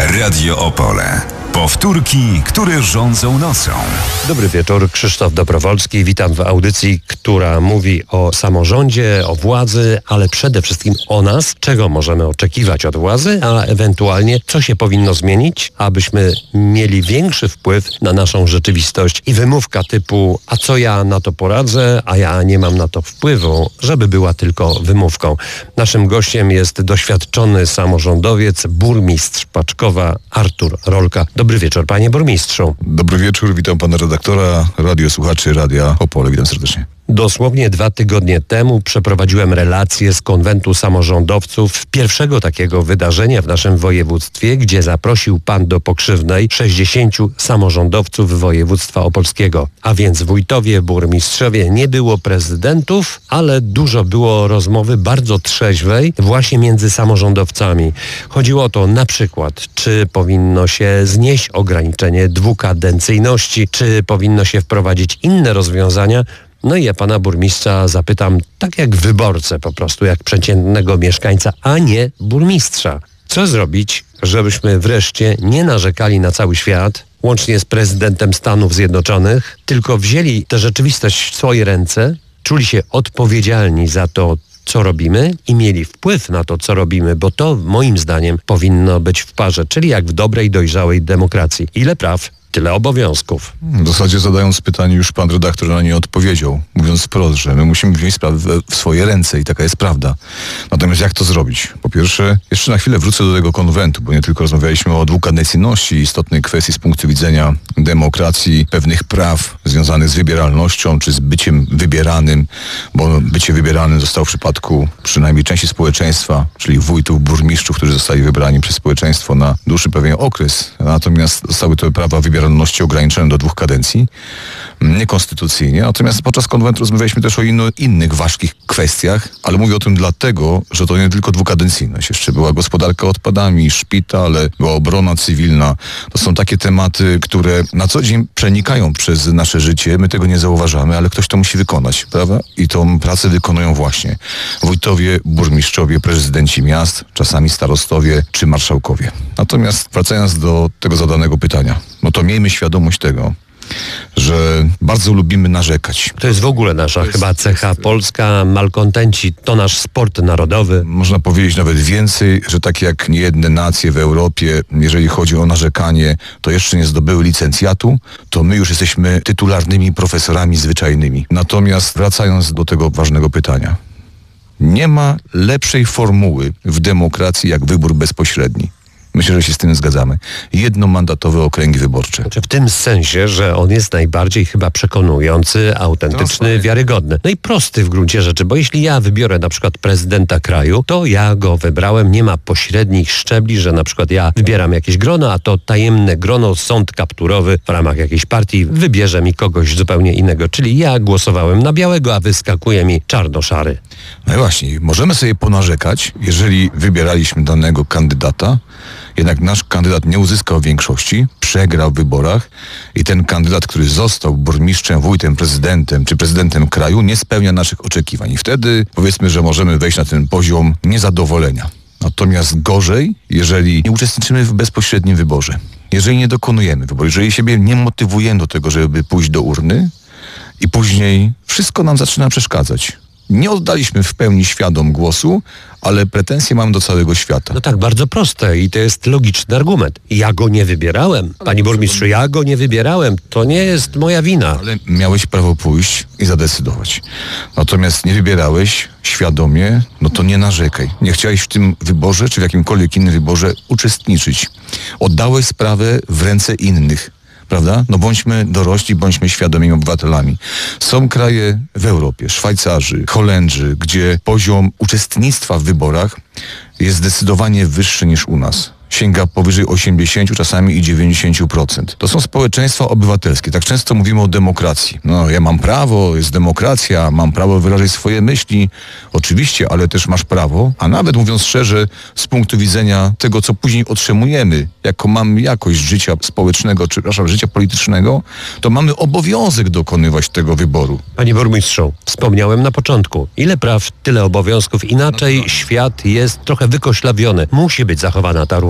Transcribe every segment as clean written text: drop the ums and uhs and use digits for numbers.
Radio Opole. Powtórki, które rządzą nocą. Dobry wieczór, Krzysztof Dobrowolski. Witam w audycji, która mówi o samorządzie, o władzy, ale przede wszystkim o nas, czego możemy oczekiwać od władzy, a ewentualnie co się powinno zmienić, abyśmy mieli większy wpływ na naszą rzeczywistość i wymówka typu a co ja na to poradzę, a ja nie mam na to wpływu, żeby była tylko wymówką. Naszym gościem jest doświadczony samorządowiec, burmistrz Paczkowa Artur Rolka. Dobry wieczór, panie burmistrzu. Dobry wieczór, witam pana redaktora, radiosłuchaczy Radia Opole, witam serdecznie. Dosłownie 2 tygodnie temu przeprowadziłem relację z konwentu samorządowców, pierwszego takiego wydarzenia w naszym województwie, gdzie zaprosił pan do Pokrzywnej 60 samorządowców województwa opolskiego. A więc wójtowie, burmistrzowie, nie było prezydentów, ale dużo było rozmowy bardzo trzeźwej właśnie między samorządowcami. Chodziło o to na przykład, czy powinno się znieść ograniczenie dwukadencyjności, czy powinno się wprowadzić inne rozwiązania. No i ja pana burmistrza zapytam, tak jak wyborcę po prostu, jak przeciętnego mieszkańca, a nie burmistrza. Co zrobić, żebyśmy wreszcie nie narzekali na cały świat, łącznie z prezydentem Stanów Zjednoczonych, tylko wzięli tę rzeczywistość w swoje ręce, czuli się odpowiedzialni za to, co robimy i mieli wpływ na to, co robimy, bo to moim zdaniem powinno być w parze, czyli jak w dobrej, dojrzałej demokracji. Ile praw, tyle obowiązków. W zasadzie zadając pytanie, już pan redaktor na nie odpowiedział, mówiąc wprost, że my musimy wziąć sprawę w swoje ręce i taka jest prawda. Natomiast jak to zrobić? Po pierwsze, jeszcze na chwilę wrócę do tego konwentu, bo nie tylko rozmawialiśmy o dwukadencyjności, istotnej kwestii z punktu widzenia demokracji, pewnych praw związanych z wybieralnością, czy z byciem wybieranym, bo bycie wybieranym zostało w przypadku przynajmniej części społeczeństwa, czyli wójtów, burmistrzów, którzy zostali wybrani przez społeczeństwo na dłuższy pewien okres. Natomiast zostały te prawa wybieralności ograniczone do 2 kadencji, niekonstytucyjnie. Natomiast podczas konwentu rozmawialiśmy też o innych ważkich kwestiach, ale mówię o tym dlatego, że to nie tylko dwukadencyjność. Jeszcze była gospodarka odpadami, szpitale, była obrona cywilna. To są takie tematy, które na co dzień przenikają przez nasze życie. My tego nie zauważamy, ale ktoś to musi wykonać, prawda? I tą pracę wykonują właśnie wójtowie, burmistrzowie, prezydenci miast, czasami starostowie czy marszałkowie. Natomiast wracając do tego zadanego pytania, no to miejmy świadomość tego, że bardzo lubimy narzekać. To jest w ogóle nasza chyba cecha polska, malkontenci, to nasz sport narodowy. Można powiedzieć nawet więcej, że tak jak niejedne nacje w Europie, jeżeli chodzi o narzekanie, to jeszcze nie zdobyły licencjatu, to my już jesteśmy tytularnymi profesorami zwyczajnymi. Natomiast wracając do tego ważnego pytania, nie ma lepszej formuły w demokracji jak wybór bezpośredni. Myślę, że się z tym zgadzamy. Jednomandatowe okręgi wyborcze. W tym sensie, że on jest najbardziej chyba przekonujący, autentyczny, wiarygodny. No i prosty w gruncie rzeczy, bo jeśli ja wybiorę na przykład prezydenta kraju, to ja go wybrałem, nie ma pośrednich szczebli, że na przykład ja wybieram jakieś grono, a to tajemne grono, sąd kapturowy w ramach jakiejś partii wybierze mi kogoś zupełnie innego. Czyli ja głosowałem na białego, a wyskakuje mi czarno-szary. No i właśnie, możemy sobie ponarzekać, jeżeli wybieraliśmy danego kandydata, jednak nasz kandydat nie uzyskał większości, przegrał w wyborach i ten kandydat, który został burmistrzem, wójtem, prezydentem czy prezydentem kraju, nie spełnia naszych oczekiwań. I wtedy powiedzmy, że możemy wejść na ten poziom niezadowolenia. Natomiast gorzej, jeżeli nie uczestniczymy w bezpośrednim wyborze. Jeżeli nie dokonujemy wyboru, jeżeli siebie nie motywujemy do tego, żeby pójść do urny i później wszystko nam zaczyna przeszkadzać. Nie oddaliśmy w pełni świadom głosu, ale pretensje mamy do całego świata. No tak, bardzo proste i to jest logiczny argument. Ja go nie wybierałem. Panie burmistrzu, ja go nie wybierałem. To nie jest moja wina. Ale miałeś prawo pójść i zadecydować. Natomiast nie wybierałeś świadomie, no to nie narzekaj. Nie chciałeś w tym wyborze, czy w jakimkolwiek innym wyborze uczestniczyć. Oddałeś sprawę w ręce innych. Prawda? No bądźmy dorośli, bądźmy świadomymi obywatelami. Są kraje w Europie, Szwajcarzy, Holendrzy, gdzie poziom uczestnictwa w wyborach jest zdecydowanie wyższy niż u nas. Sięga powyżej 80%, czasami i 90%. To są społeczeństwa obywatelskie. Tak często mówimy o demokracji. No, ja mam prawo, jest demokracja, mam prawo wyrażać swoje myśli. Oczywiście, ale też masz prawo, a nawet mówiąc szczerze, z punktu widzenia tego, co później otrzymujemy, jaką mamy jakość życia społecznego, czy życia politycznego, to mamy obowiązek dokonywać tego wyboru. Panie burmistrzu, wspomniałem na początku, ile praw, tyle obowiązków. Inaczej świat jest trochę wykoślawiony. Musi być zachowana ta równość.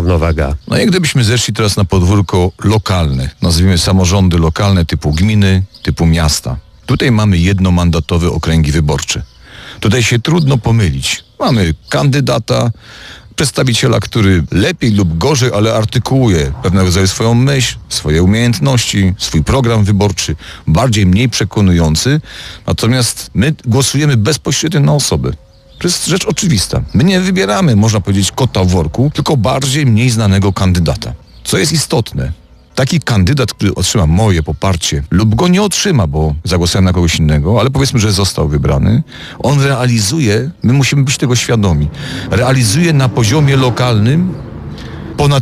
równowaga. No i gdybyśmy zeszli teraz na podwórko lokalne, nazwijmy samorządy lokalne typu gminy, typu miasta. Tutaj mamy jednomandatowe okręgi wyborcze. Tutaj się trudno pomylić. Mamy kandydata, przedstawiciela, który lepiej lub gorzej, ale artykułuje pewnego rodzaju swoją myśl, swoje umiejętności, swój program wyborczy, bardziej, mniej przekonujący. Natomiast my głosujemy bezpośrednio na osobę. To jest rzecz oczywista. My nie wybieramy, można powiedzieć, kota w worku, tylko bardziej, mniej znanego kandydata. Co jest istotne, taki kandydat, który otrzyma moje poparcie lub go nie otrzyma, bo zagłosowałem na kogoś innego, ale powiedzmy, że został wybrany, on realizuje, my musimy być tego świadomi, realizuje na poziomie lokalnym ponad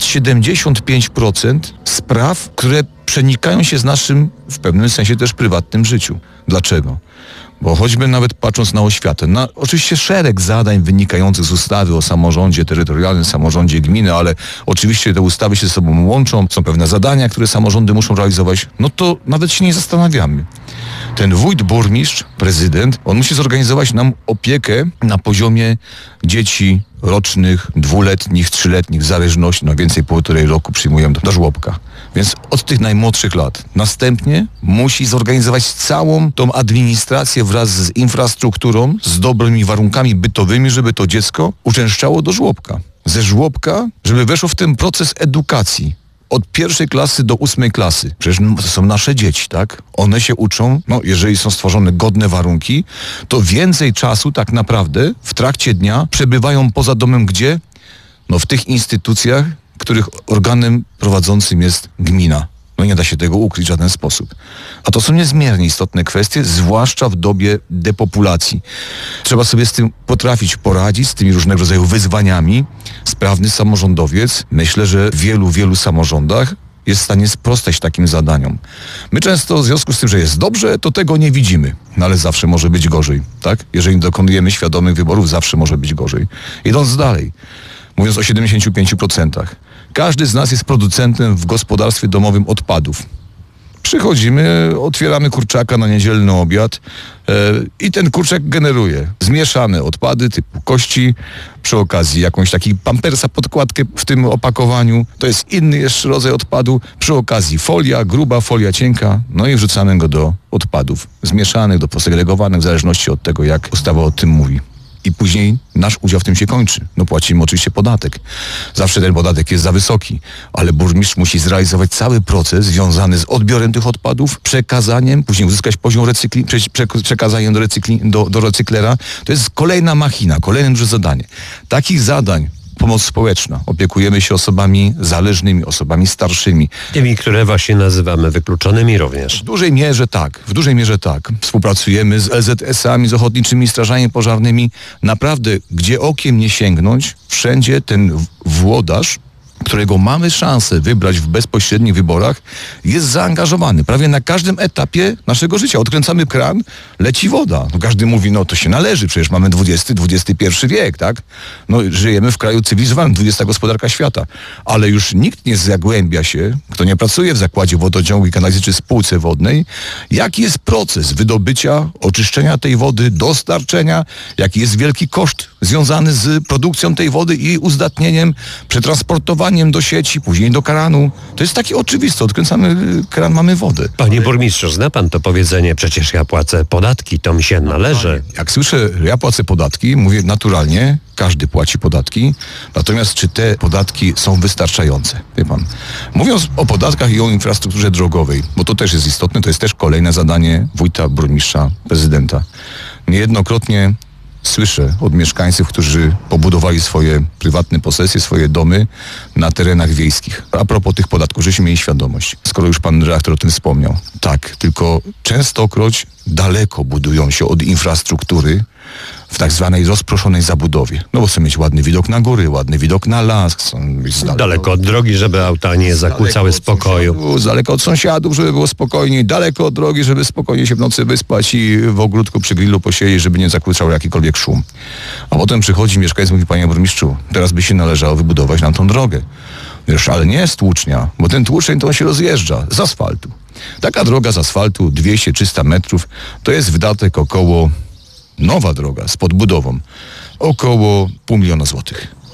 75% spraw, które przenikają się z naszym, w pewnym sensie też prywatnym życiu. Dlaczego? Bo choćby nawet patrząc na oświatę, na oczywiście szereg zadań wynikających z ustawy o samorządzie terytorialnym, samorządzie gminy, ale oczywiście te ustawy się ze sobą łączą, są pewne zadania, które samorządy muszą realizować, no to nawet się nie zastanawiamy. Ten wójt, burmistrz, prezydent, on musi zorganizować nam opiekę na poziomie dzieci rocznych, 2-letnich, 3-letnich, w zależności, no więcej 1,5 roku przyjmują do żłobka. Więc od tych najmłodszych lat. Następnie musi zorganizować całą tą administrację wraz z infrastrukturą, z dobrymi warunkami bytowymi, żeby to dziecko uczęszczało do żłobka. Ze żłobka, żeby weszło w ten proces edukacji. Od 1. klasy do 8. klasy. Przecież to są nasze dzieci, tak? One się uczą, no jeżeli są stworzone godne warunki, to więcej czasu tak naprawdę w trakcie dnia przebywają poza domem gdzie? No w tych instytucjach, których organem prowadzącym jest gmina. No nie da się tego ukryć w żaden sposób. A to są niezmiernie istotne kwestie, zwłaszcza w dobie depopulacji. Trzeba sobie z tym potrafić poradzić, z tymi różnego rodzaju wyzwaniami. Sprawny samorządowiec, myślę, że w wielu samorządach jest w stanie sprostać takim zadaniom. My często w związku z tym, że jest dobrze, to tego nie widzimy. No ale zawsze może być gorzej, tak? Jeżeli dokonujemy świadomych wyborów, zawsze może być gorzej. Idąc dalej, mówiąc o 75%. Każdy z nas jest producentem w gospodarstwie domowym odpadów. Przychodzimy, otwieramy kurczaka na niedzielny obiad i ten kurczak generuje zmieszane odpady typu kości, przy okazji jakąś taki pampersa, podkładkę w tym opakowaniu. To jest inny jeszcze rodzaj odpadu. Przy okazji folia, gruba, folia cienka. No i wrzucamy go do odpadów zmieszanych, do posegregowanych w zależności od tego, jak ustawa o tym mówi. I później nasz udział w tym się kończy. No płacimy oczywiście podatek. Zawsze ten podatek jest za wysoki, ale burmistrz musi zrealizować cały proces związany z odbiorem tych odpadów, przekazaniem, później uzyskać poziom przekazaniem do recyklera. To jest kolejna machina, kolejne duże zadanie. Takich zadań, pomoc społeczna. Opiekujemy się osobami zależnymi, osobami starszymi. Tymi, które właśnie nazywamy wykluczonymi również. W dużej mierze tak. Współpracujemy z LZS-ami, z ochotniczymi strażami pożarnymi. Naprawdę, gdzie okiem nie sięgnąć, wszędzie ten włodarz, którego mamy szansę wybrać w bezpośrednich wyborach, jest zaangażowany. Prawie na każdym etapie naszego życia. Odkręcamy kran, leci woda. No każdy mówi, no to się należy, przecież mamy XXI wiek, tak? No żyjemy w kraju cywilizowanym, 20. gospodarka świata. Ale już nikt nie zagłębia się, kto nie pracuje w zakładzie wodociągu i kanalizacji czy spółce wodnej, jaki jest proces wydobycia, oczyszczenia tej wody, dostarczenia, jaki jest wielki koszt związany z produkcją tej wody i uzdatnieniem, przetransportowaniem do sieci, później do kranu. To jest takie oczywiste. Odkręcamy kran, mamy wodę. Panie burmistrzu, zna pan to powiedzenie, przecież ja płacę podatki, to mi się należy. Jak słyszę, że ja płacę podatki, mówię naturalnie, każdy płaci podatki, natomiast czy te podatki są wystarczające? Wie pan, mówiąc o podatkach i o infrastrukturze drogowej, bo to też jest istotne, to jest też kolejne zadanie wójta, burmistrza, prezydenta. Niejednokrotnie słyszę od mieszkańców, którzy pobudowali swoje prywatne posesje, swoje domy na terenach wiejskich. A propos tych podatków, żebyśmy mieli świadomość, skoro już pan redaktor o tym wspomniał. Tak, tylko częstokroć daleko budują się od infrastruktury w tak zwanej rozproszonej zabudowie. No bo chcą mieć ładny widok na góry, ładny widok na las, chcą być daleko od drogi, żeby auta nie zakłócały spokoju. Daleko od sąsiadów, żeby było spokojniej, daleko od drogi, żeby spokojnie się w nocy wyspać i w ogródku przy grillu posiedzieć, żeby nie zakłócał jakikolwiek szum. A potem przychodzi mieszkaniec i mówi, panie burmistrzu, teraz by się należało wybudować nam tą drogę. Wiesz, ale nie z tłucznia, bo ten tłuczeń to on się rozjeżdża z asfaltu. Taka droga z asfaltu, 200-300 metrów, to jest wydatek około, nowa droga z podbudową, około 500 000 złotych.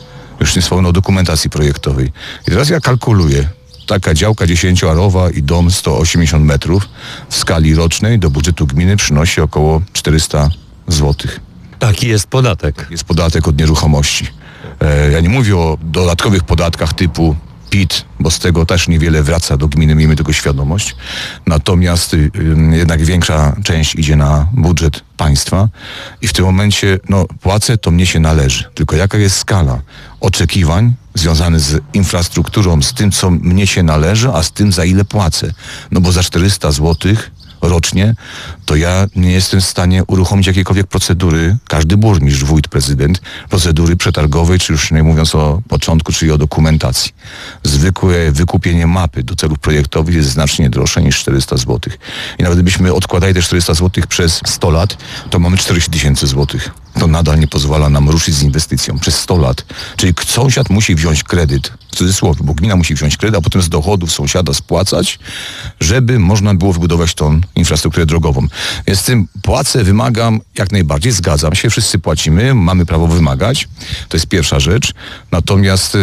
Już nie wspomnę o dokumentacji projektowej. I teraz ja kalkuluję. Taka działka 10-arowa i dom 180 metrów w skali rocznej do budżetu gminy przynosi około 400 złotych. Taki jest podatek. Jest podatek od nieruchomości. Ja nie mówię o dodatkowych podatkach typu PIT, bo z tego też niewiele wraca do gminy, miejmy tego świadomość. Natomiast jednak większa część idzie na budżet państwa i w tym momencie, płacę to mnie się należy. Tylko jaka jest skala oczekiwań związanych z infrastrukturą, z tym, co mnie się należy, a z tym, za ile płacę. Bo za 400 złotych rocznie, to ja nie jestem w stanie uruchomić jakiejkolwiek procedury, każdy burmistrz, wójt, prezydent, procedury przetargowej, czy już nie mówiąc o początku, czyli o dokumentacji. Zwykłe wykupienie mapy do celów projektowych jest znacznie droższe niż 400 zł. I nawet gdybyśmy odkładali te 400 zł przez 100 lat, to mamy 40 000 złotych. To nadal nie pozwala nam ruszyć z inwestycją przez 100 lat. Czyli sąsiad musi wziąć kredyt, w cudzysłowie, bo gmina musi wziąć kredyt, a potem z dochodów sąsiada spłacać, żeby można było wybudować tą infrastrukturę drogową. Więc z tym płacę, wymagam, jak najbardziej, zgadzam się, wszyscy płacimy, mamy prawo wymagać, to jest pierwsza rzecz. Natomiast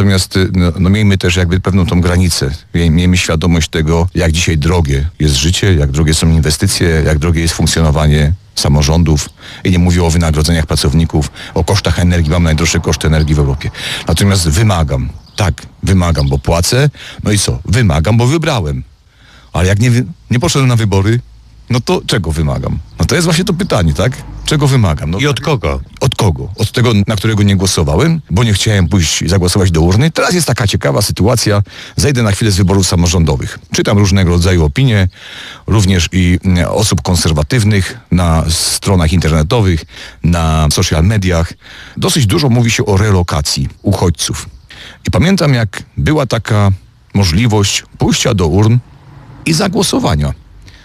miejmy też jakby pewną tą granicę. Miejmy świadomość tego, jak dzisiaj drogie jest życie, jak drogie są inwestycje, jak drogie jest funkcjonowanie samorządów i nie mówię o wynagrodzeniach pracowników, o kosztach energii, mam najdroższe koszty energii w Europie. Natomiast wymagam, bo płacę, i co? Wymagam, bo wybrałem. Ale jak nie poszedłem na wybory, to czego wymagam? To jest właśnie to pytanie, tak? Czego wymagam? I od kogo? Od kogo? Od tego, na którego nie głosowałem, bo nie chciałem pójść i zagłosować do urny. Teraz jest taka ciekawa sytuacja. Zejdę na chwilę z wyborów samorządowych. Czytam różnego rodzaju opinie, również i osób konserwatywnych na stronach internetowych, na social mediach. Dosyć dużo mówi się o relokacji uchodźców. I pamiętam, jak była taka możliwość pójścia do urn i zagłosowania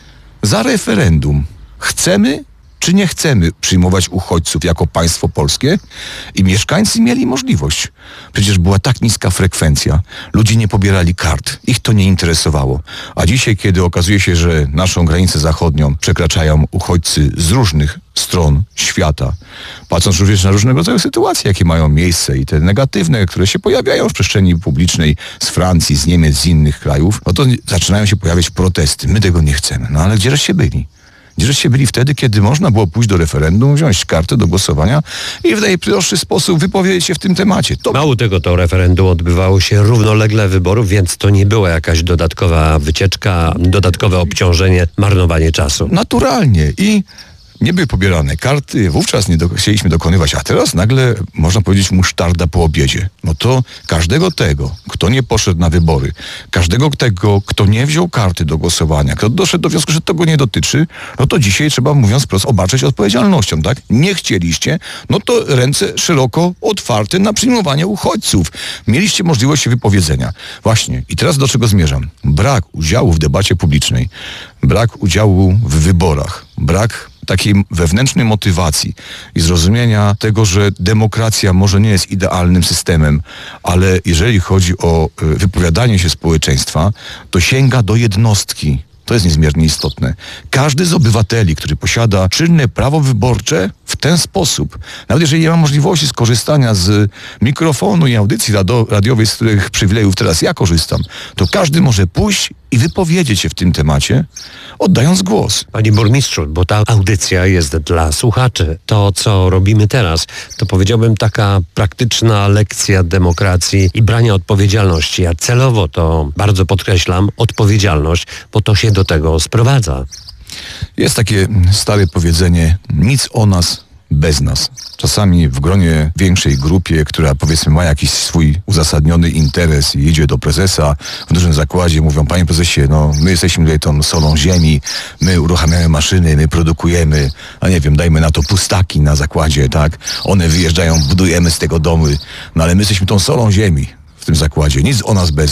za referendum. Chcemy czy nie chcemy przyjmować uchodźców jako państwo polskie? I mieszkańcy mieli możliwość. Przecież była tak niska frekwencja. Ludzie nie pobierali kart. Ich to nie interesowało. A dzisiaj, kiedy okazuje się, że naszą granicę zachodnią przekraczają uchodźcy z różnych stron świata, patrząc również na różnego rodzaju sytuacje, jakie mają miejsce i te negatywne, które się pojawiają w przestrzeni publicznej z Francji, z Niemiec, z innych krajów, to zaczynają się pojawiać protesty. My tego nie chcemy. Ale gdzieżście byli? Gdzieżście byli wtedy, kiedy można było pójść do referendum, wziąć kartę do głosowania i w najprostszy sposób wypowiedzieć się w tym temacie. Mało tego, to referendum odbywało się równolegle wyborów, więc to nie była jakaś dodatkowa wycieczka, dodatkowe obciążenie, marnowanie czasu. Naturalnie. I nie były pobierane karty, wówczas nie chcieliśmy dokonywać, a teraz nagle, można powiedzieć, musztarda po obiedzie. To każdego tego, kto nie poszedł na wybory, każdego tego, kto nie wziął karty do głosowania, kto doszedł do wniosku, że to go nie dotyczy, to dzisiaj trzeba, mówiąc wprost, obarczać odpowiedzialnością, tak? Nie chcieliście, to ręce szeroko otwarte na przyjmowanie uchodźców. Mieliście możliwość wypowiedzenia. Właśnie. I teraz do czego zmierzam? Brak udziału w debacie publicznej, brak udziału w wyborach, brak takiej wewnętrznej motywacji i zrozumienia tego, że demokracja może nie jest idealnym systemem, ale jeżeli chodzi o wypowiadanie się społeczeństwa, to sięga do jednostki. To jest niezmiernie istotne. Każdy z obywateli, który posiada czynne prawo wyborcze, w ten sposób, nawet jeżeli nie ma możliwości skorzystania z mikrofonu i audycji radiowej, z których przywilejów teraz ja korzystam, to każdy może pójść i wypowiedzieć się w tym temacie, oddając głos. Panie burmistrzu, bo ta audycja jest dla słuchaczy. To, co robimy teraz, to powiedziałbym taka praktyczna lekcja demokracji i brania odpowiedzialności. Ja celowo to bardzo podkreślam, odpowiedzialność, bo to się do tego sprowadza. Jest takie stare powiedzenie, nic o nas bez nas. Czasami w gronie większej grupie, która powiedzmy ma jakiś swój uzasadniony interes i idzie do prezesa w dużym zakładzie, mówią: panie prezesie, my jesteśmy tutaj tą solą ziemi, my uruchamiamy maszyny, my produkujemy, a nie wiem, dajmy na to pustaki na zakładzie, tak? One wyjeżdżają, budujemy z tego domy, ale my jesteśmy tą solą ziemi w tym zakładzie, nic o nas bez nas.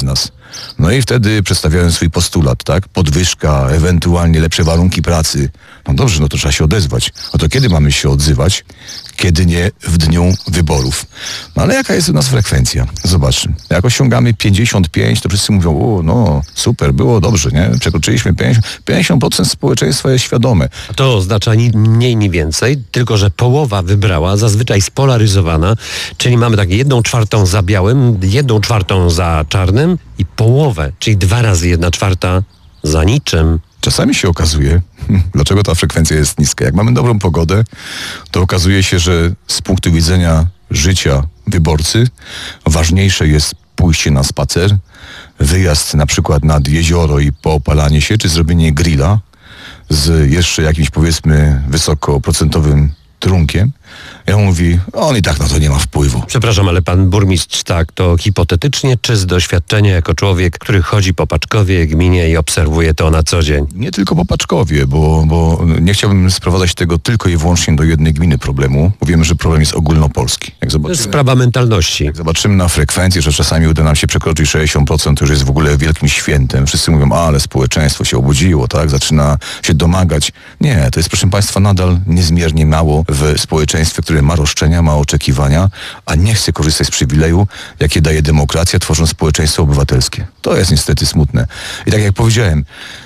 No i wtedy przedstawiałem swój postulat, tak? Podwyżka, ewentualnie lepsze warunki pracy. No dobrze, no to trzeba się odezwać. A to kiedy mamy się odzywać? Kiedy nie w dniu wyborów. No ale jaka jest u nas frekwencja? Zobaczmy. Jak osiągamy 55, to wszyscy mówią, o no super, było dobrze, nie? Przekroczyliśmy 50% społeczeństwa jest świadome. To oznacza ni mniej, ni więcej, tylko że połowa wybrała, zazwyczaj spolaryzowana, czyli mamy tak 1/4 za białym, 1/4 za czarnym i połowę, czyli 2 razy 1/4 za niczym. Czasami się okazuje, dlaczego ta frekwencja jest niska. Jak mamy dobrą pogodę, to okazuje się, że z punktu widzenia życia wyborcy ważniejsze jest pójście na spacer, wyjazd na przykład nad jezioro i poopalanie się, czy zrobienie grilla z jeszcze jakimś, powiedzmy, wysokoprocentowym trunkiem. Ja mówi, on i tak na to nie ma wpływu. Przepraszam, ale pan burmistrz tak to hipotetycznie, czy z doświadczenia jako człowiek, który chodzi po Paczkowie, gminie i obserwuje to na co dzień? Nie tylko po Paczkowie, bo nie chciałbym sprowadzać tego tylko i wyłącznie do jednej gminy problemu, bo wiemy, że problem jest ogólnopolski. To jest sprawa mentalności. Jak zobaczymy na frekwencję, że czasami uda nam się przekroczyć 60%, to już jest w ogóle wielkim świętem. Wszyscy mówią, ale społeczeństwo się obudziło, tak? Zaczyna się domagać. Nie, to jest, proszę państwa, nadal niezmiernie mało w społeczeństwie, które ma roszczenia, ma oczekiwania, a nie chce korzystać z przywileju, jakie daje demokracja, tworząc społeczeństwo obywatelskie. To jest niestety smutne. I tak jak powiedziałem,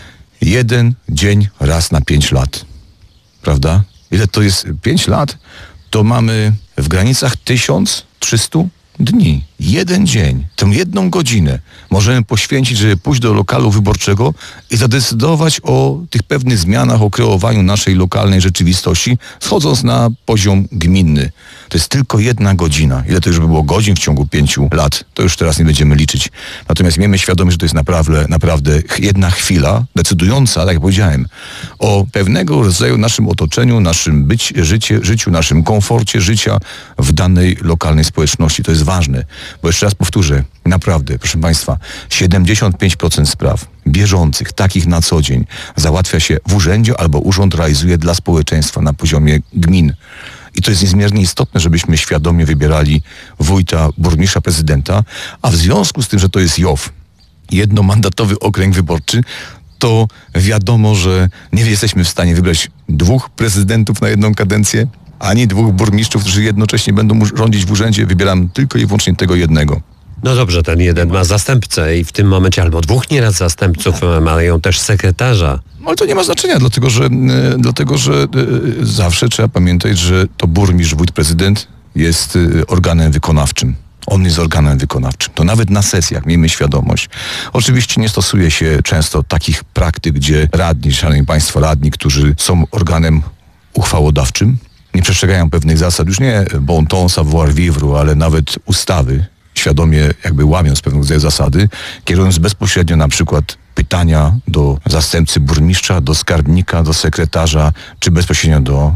1 dzień raz na 5 lat. Prawda? Ile to jest? 5 lat to mamy w granicach 1300 dni. 1 dzień, tę 1 godzinę możemy poświęcić, żeby pójść do lokalu wyborczego i zadecydować o tych pewnych zmianach, o kreowaniu naszej lokalnej rzeczywistości, schodząc na poziom gminny. To jest tylko 1 godzina. Ile to już by było godzin w ciągu 5 lat, to już teraz nie będziemy liczyć. Natomiast miejmy świadomość, że to jest naprawdę 1 chwila decydująca, tak jak powiedziałem, o pewnego rodzaju naszym otoczeniu, naszym życiu, naszym komforcie życia w danej lokalnej społeczności. To jest ważne. Bo jeszcze raz powtórzę, naprawdę, proszę państwa, 75% spraw bieżących, takich na co dzień, załatwia się w urzędzie albo urząd realizuje dla społeczeństwa na poziomie gmin. I to jest niezmiernie istotne, żebyśmy świadomie wybierali wójta, burmistrza, prezydenta, a w związku z tym, że to jest JOW, jednomandatowy okręg wyborczy, to wiadomo, że nie jesteśmy w stanie wybrać 2 prezydentów na 1 kadencję, ani 2 burmistrzów, którzy jednocześnie będą rządzić w urzędzie. Wybieram tylko i wyłącznie tego jednego. No dobrze, ten jeden ma zastępcę i w tym momencie albo 2 nieraz zastępców mają też sekretarza. Ale to nie ma znaczenia, dlatego że zawsze trzeba pamiętać, że to burmistrz, wójt, prezydent jest organem wykonawczym. On jest organem wykonawczym. To nawet na sesjach, miejmy świadomość. Oczywiście nie stosuje się często takich praktyk, gdzie radni, szanowni państwo, radni, którzy są organem uchwałodawczym, nie przestrzegają pewnych zasad, już nie bon ton, savoir vivre, ale nawet ustawy, świadomie jakby łamiąc pewnego rodzaju zasady, kierując bezpośrednio na przykład pytania do zastępcy burmistrza, do skarbnika, do sekretarza, czy bezpośrednio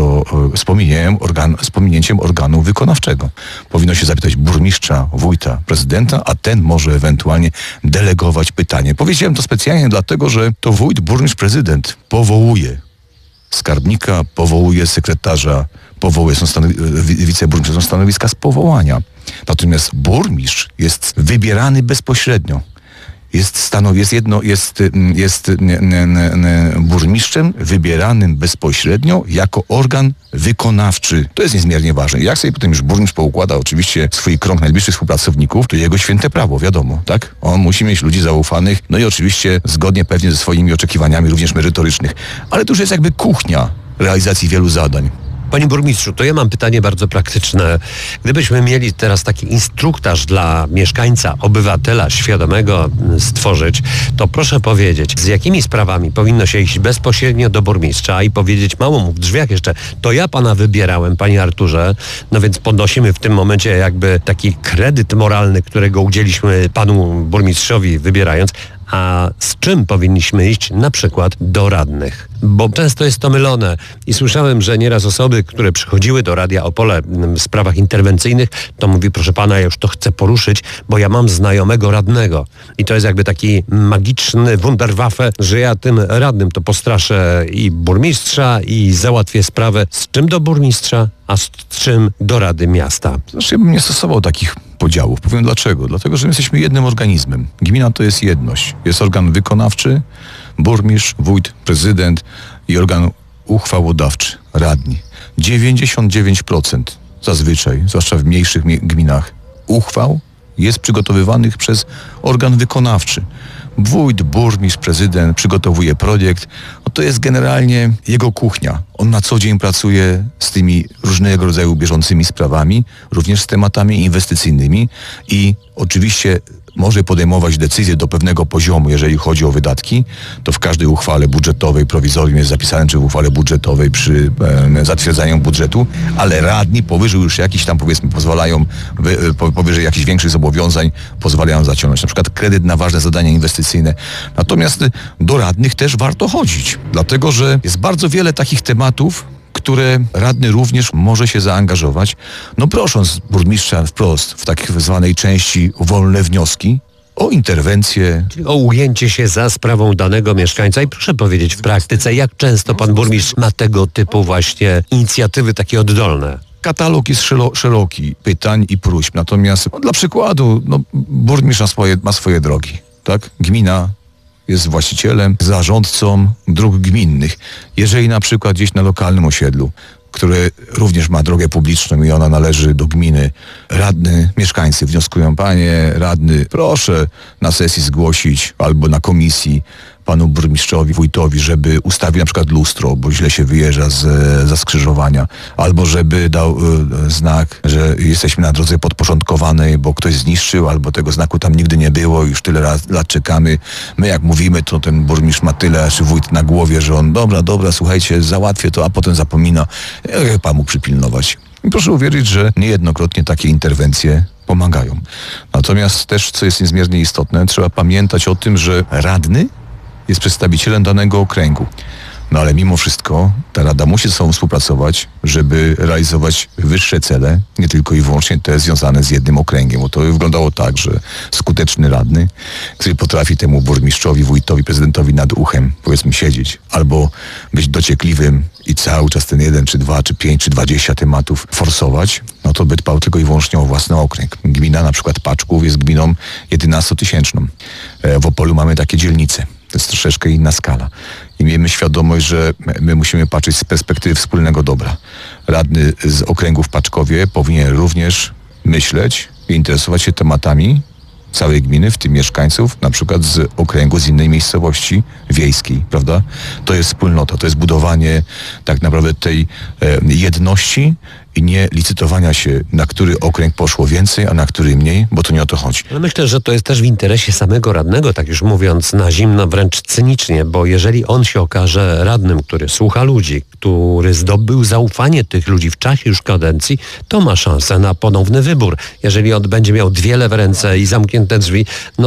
z pominięciem organu wykonawczego. Powinno się zapytać burmistrza, wójta, prezydenta, a ten może ewentualnie delegować pytanie. Powiedziałem to specjalnie dlatego, że to wójt, burmistrz, prezydent powołuje skarbnika, powołuje sekretarza, powołuje wiceburmistrza, są stanowiska z powołania. Natomiast burmistrz jest wybierany bezpośrednio. Jest burmistrzem wybieranym bezpośrednio jako organ wykonawczy. To jest niezmiernie ważne. Jak sobie potem już burmistrz poukłada oczywiście swój krąg najbliższych współpracowników, to jego święte prawo, wiadomo, tak? On musi mieć ludzi zaufanych, no i oczywiście zgodnie pewnie ze swoimi oczekiwaniami również merytorycznych. Ale to już jest jakby kuchnia realizacji wielu zadań. Panie burmistrzu, to ja mam pytanie bardzo praktyczne. Gdybyśmy mieli teraz taki instruktaż dla mieszkańca, obywatela świadomego stworzyć, to proszę powiedzieć, z jakimi sprawami powinno się iść bezpośrednio do burmistrza i powiedzieć mało mu w drzwiach jeszcze, to ja pana wybierałem, panie Arturze, no więc podnosimy w tym momencie jakby taki kredyt moralny, którego udzieliśmy panu burmistrzowi wybierając, a z czym powinniśmy iść na przykład do radnych? bo często jest to mylone. I słyszałem, że nieraz osoby, które przychodziły do Radia Opole w sprawach interwencyjnych, to mówi, proszę pana, ja już to chcę poruszyć, bo ja mam znajomego radnego. I to jest jakby taki magiczny Wunderwaffe, że ja tym radnym to postraszę i burmistrza i załatwię sprawę. Z czym do burmistrza, a z czym do Rady Miasta? Znaczy, ja bym nie stosował takich podziałów. Powiem dlaczego. Dlatego, że my jesteśmy jednym organizmem. Gmina to jest jedność. Jest organ wykonawczy, burmistrz, wójt, prezydent i organ uchwałodawczy, radni. 99% zazwyczaj, zwłaszcza w mniejszych gminach, uchwał jest przygotowywanych przez organ wykonawczy. Wójt, burmistrz, prezydent przygotowuje projekt. No to jest generalnie jego kuchnia. On na co dzień pracuje z tymi różnego rodzaju bieżącymi sprawami, również z tematami inwestycyjnymi i oczywiście może podejmować decyzje do pewnego poziomu, jeżeli chodzi o wydatki, to w każdej uchwale budżetowej, prowizorium jest zapisane, czy w uchwale budżetowej przy zatwierdzaniu budżetu, ale radni powyżej już jakiś tam, powiedzmy, pozwalają, powyżej jakichś większych zobowiązań pozwalają zaciągnąć, na przykład kredyt na ważne zadania inwestycyjne. Natomiast do radnych też warto chodzić, dlatego że jest bardzo wiele takich tematów, które radny również może się zaangażować, no prosząc burmistrza wprost w tak zwanej części wolne wnioski o interwencję. Czyli o ujęcie się za sprawą danego mieszkańca. I proszę powiedzieć w praktyce, jak często pan burmistrz ma tego typu właśnie inicjatywy takie oddolne? Katalog jest szeroki pytań i próśb, natomiast dla przykładu burmistrz ma swoje drogi, tak? Gmina jest właścicielem, zarządcą dróg gminnych. Jeżeli na przykład gdzieś na lokalnym osiedlu, które również ma drogę publiczną i ona należy do gminy, mieszkańcy wnioskują, panie radny, proszę na sesji zgłosić albo na komisji panu burmistrzowi, wójtowi, żeby ustawił na przykład lustro, bo źle się wyjeżdża za skrzyżowania, albo żeby dał znak, że jesteśmy na drodze podporządkowanej, bo ktoś zniszczył, albo tego znaku tam nigdy nie było, już tyle lat czekamy. My jak mówimy, to ten burmistrz ma tyle, czy wójt na głowie, że on dobra, słuchajcie, załatwię to, a potem zapomina. Jak pan mógł przypilnować? I proszę uwierzyć, że niejednokrotnie takie interwencje pomagają. Natomiast też, co jest niezmiernie istotne, trzeba pamiętać o tym, że radny jest przedstawicielem danego okręgu. No ale mimo wszystko ta rada musi ze sobą współpracować, żeby realizować wyższe cele, nie tylko i wyłącznie te związane z jednym okręgiem. Bo to wyglądało tak, że skuteczny radny, który potrafi temu burmistrzowi, wójtowi, prezydentowi nad uchem, powiedzmy, siedzieć, albo być dociekliwym i cały czas ten 1, czy 2, czy 5, czy 20 tematów forsować, no to by dbał tylko i wyłącznie o własny okręg. Gmina na przykład Paczków jest gminą 11-tysięczną. W Opolu mamy takie dzielnice. To jest troszeczkę inna skala. I miejmy świadomość, że my musimy patrzeć z perspektywy wspólnego dobra. Radny z okręgu w Paczkowie powinien również myśleć i interesować się tematami całej gminy, w tym mieszkańców, na przykład z okręgu, z innej miejscowości wiejskiej, prawda? To jest wspólnota, to jest budowanie tak naprawdę tej jedności i nie licytowania się, na który okręg poszło więcej, a na który mniej, bo to nie o to chodzi. Ale myślę, że to jest też w interesie samego radnego, tak już mówiąc na zimno, wręcz cynicznie, bo jeżeli on się okaże radnym, który słucha ludzi, który zdobył zaufanie tych ludzi w czasie już kadencji, to ma szansę na ponowny wybór. Jeżeli on będzie miał 2 lewe ręce i zamknięte drzwi, no